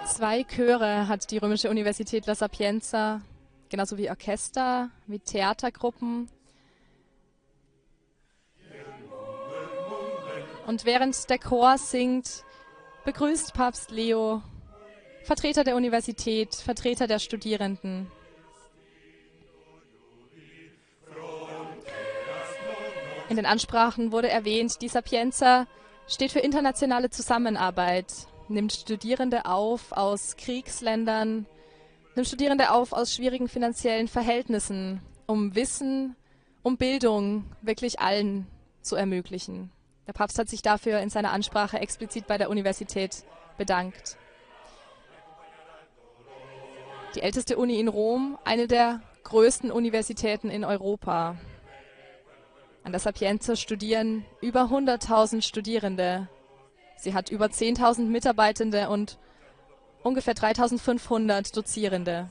2 Chöre hat die Römische Universität La Sapienza, genauso wie Orchester, wie Theatergruppen. Und während der Chor singt, begrüßt Papst Leo Vertreter der Universität, Vertreter der Studierenden. In den Ansprachen wurde erwähnt, die Sapienza steht für internationale Zusammenarbeit, nimmt Studierende auf aus Kriegsländern, nimmt Studierende auf aus schwierigen finanziellen Verhältnissen, um Wissen, um Bildung wirklich allen zu ermöglichen. Der Papst hat sich dafür in seiner Ansprache explizit bei der Universität bedankt. Die älteste Uni in Rom, eine der größten Universitäten in Europa. An der Sapienza studieren über 100.000 Studierende. Sie hat über 10.000 Mitarbeitende und ungefähr 3.500 Dozierende.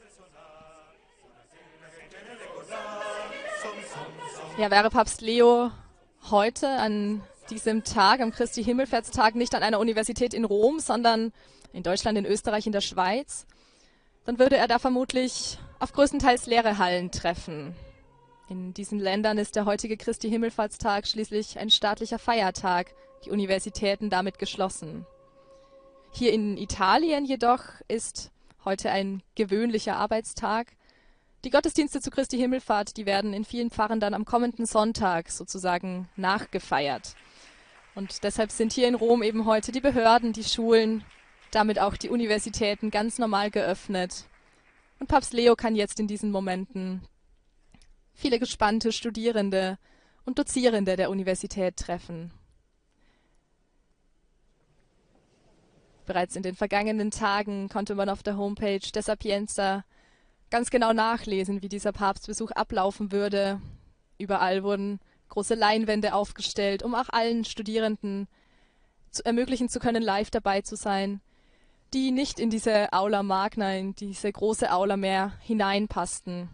Ja, wäre Papst Leo heute an diesem Tag, am Christi Himmelfahrtstag, nicht an einer Universität in Rom, sondern in Deutschland, in Österreich, in der Schweiz, dann würde er da vermutlich auf größtenteils leere Hallen treffen. In diesen Ländern ist der heutige Christi Himmelfahrtstag schließlich ein staatlicher Feiertag, die Universitäten damit geschlossen. Hier in Italien jedoch ist heute ein gewöhnlicher Arbeitstag. Die Gottesdienste zu Christi Himmelfahrt, die werden in vielen Pfarren dann am kommenden Sonntag sozusagen nachgefeiert. Und deshalb sind hier in Rom eben heute die Behörden, die Schulen, damit auch die Universitäten ganz normal geöffnet. Und Papst Leo kann jetzt in diesen Momenten viele gespannte Studierende und Dozierende der Universität treffen. Bereits in den vergangenen Tagen konnte man auf der Homepage der Sapienza ganz genau nachlesen, wie dieser Papstbesuch ablaufen würde. Überall wurden große Leinwände aufgestellt, um auch allen Studierenden ermöglichen zu können, live dabei zu sein, die nicht in diese Aula Magna, in diese große Aula mehr hineinpassten.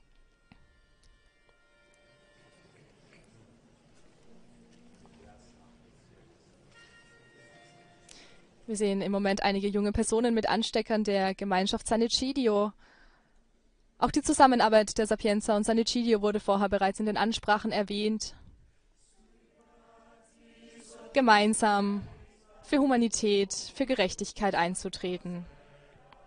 Wir sehen im Moment einige junge Personen mit Ansteckern der Gemeinschaft San Egidio. Auch die Zusammenarbeit der Sapienza und San Egidio wurde vorher bereits in den Ansprachen erwähnt. Gemeinsam für Humanität, für Gerechtigkeit einzutreten.